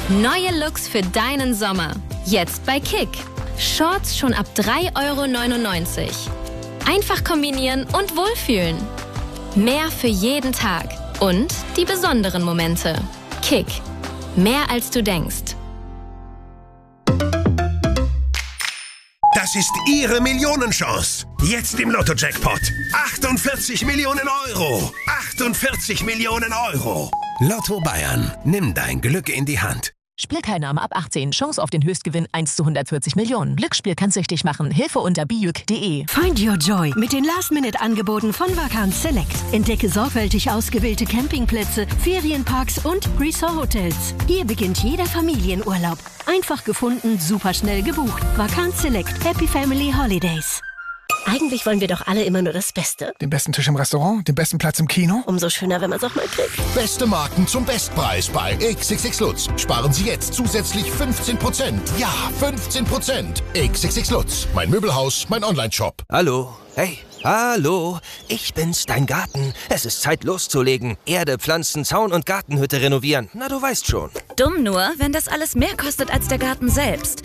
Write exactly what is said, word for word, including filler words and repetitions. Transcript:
Neue Looks für deinen Sommer. Jetzt bei Kick. Shorts schon ab drei Euro neunundneunzig. Einfach kombinieren und wohlfühlen. Mehr für jeden Tag. Und die besonderen Momente. Kick. Mehr als du denkst. Das ist Ihre Millionenchance. Jetzt im Lotto-Jackpot. achtundvierzig Millionen Euro. achtundvierzig Millionen Euro. Lotto Bayern. Nimm dein Glück in die Hand. Spielteilnahme ab achtzehn. Chance auf den Höchstgewinn eins zu hundertvierzig Millionen. Glücksspiel kann süchtig machen. Hilfe unter bijuk punkt de. Find your joy mit den Last-Minute-Angeboten von Vacanz Select. Entdecke sorgfältig ausgewählte Campingplätze, Ferienparks und Resort-Hotels. Hier beginnt jeder Familienurlaub. Einfach gefunden, superschnell gebucht. Vacanz Select. Happy Family Holidays. Eigentlich wollen wir doch alle immer nur das Beste. Den besten Tisch im Restaurant, den besten Platz im Kino. Umso schöner, wenn man es auch mal kriegt. Beste Marken zum Bestpreis bei X X X Lutz. Sparen Sie jetzt zusätzlich fünfzehn Prozent. Ja, fünfzehn Prozent. X X X Lutz. Mein Möbelhaus, mein Online-Shop. Hallo. Hey. Hallo, ich bin's, dein Garten. Es ist Zeit loszulegen. Erde, Pflanzen, Zaun und Gartenhütte renovieren. Na, du weißt schon. Dumm nur, wenn das alles mehr kostet als der Garten selbst.